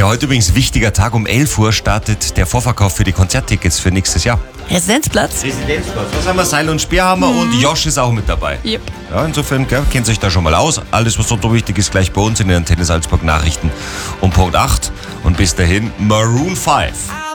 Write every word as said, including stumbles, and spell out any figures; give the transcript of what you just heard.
Ja, heute übrigens wichtiger Tag. Um elf Uhr startet der Vorverkauf für die Konzerttickets für nächstes Jahr. Residenzplatz? Residenzplatz. Was haben wir? Seil und Speerhammer mhm. und Josh ist auch mit dabei. Yep. Ja, insofern gell, kennt sich da schon mal aus. Alles, was so wichtig ist, gleich bei uns in den Antenne Salzburg Nachrichten um Punkt acht. Und bis dahin Maroon fünf.